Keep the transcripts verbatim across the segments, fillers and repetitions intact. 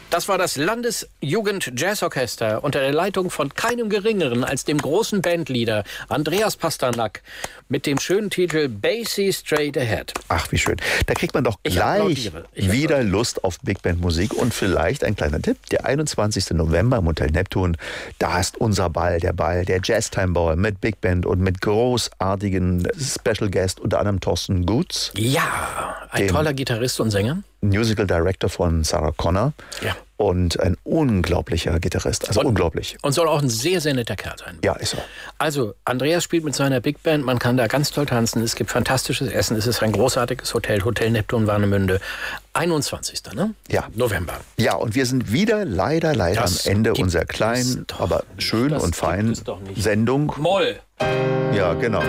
Das war das Landesjugend-Jazzorchester unter der Leitung von keinem Geringeren als dem großen Bandleader Andreas Pasternak mit dem schönen Titel Basie Straight Ahead. Ach, wie schön. Da kriegt man doch gleich wieder Lust auf Big Band Musik. Und vielleicht ein kleiner Tipp, der einundzwanzigsten November im Hotel Neptun, da ist unser Ball, der Ball, der Jazztime Ball mit Big Band und mit großartigen Special Guest, unter anderem Thorsten Gutz. Ja, ein toller Gitarrist und Sänger. Musical Director von Sarah Connor. Ja. Und ein unglaublicher Gitarrist. Also und, unglaublich. Und soll auch ein sehr, sehr netter Kerl sein. Ja, ist er. Also, Andreas spielt mit seiner Big Band. Man kann da ganz toll tanzen. Es gibt fantastisches Essen. Es ist ein großartiges Hotel. Hotel Neptun Warnemünde. einundzwanzigsten Ne? Ja. November. Ja, und wir sind wieder leider, leider das am Ende unserer kleinen, aber schön und feinen Sendung. Moll. Ja, genau.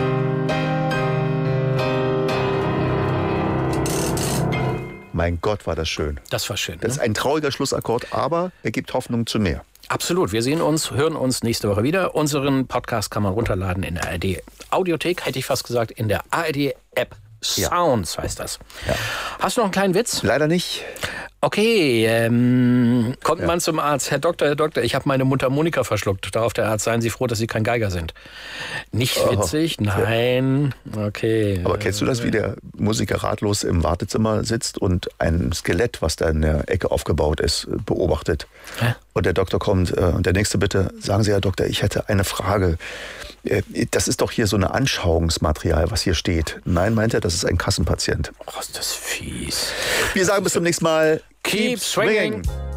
Mein Gott, war das schön. Das war schön. Das ist ne? ein trauriger Schlussakkord, aber er gibt Hoffnung zu mehr. Absolut. Wir sehen uns, hören uns nächste Woche wieder. Unseren Podcast kann man runterladen in der A R D Audiothek, hätte ich fast gesagt, in der A R D App. Sounds ja. heißt das. Ja. Hast du noch einen kleinen Witz? Leider nicht. Okay, ähm, kommt Ja. man zum Arzt. Herr Doktor, Herr Doktor, ich habe meine Mundharmonika verschluckt. Darauf der Arzt, seien Sie froh, dass Sie kein Geiger sind. Nicht witzig? Oh. Nein. Okay. Aber kennst du das, wie der Musiker ratlos im Wartezimmer sitzt und ein Skelett, was da in der Ecke aufgebaut ist, beobachtet? Hä? Und der Doktor kommt äh, und der Nächste bitte, sagen Sie, Herr Doktor, ich hätte eine Frage. Äh, das ist doch hier so eine Anschauungsmaterial, was hier steht. Nein, meint er, das ist ein Kassenpatient. Oh, ist das fies. Wir sagen bis zum nächsten Mal. Keep swinging.